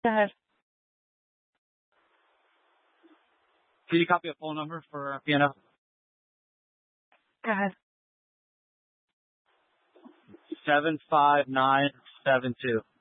Go ahead. Can you copy a phone number for piano? Go ahead. 75972.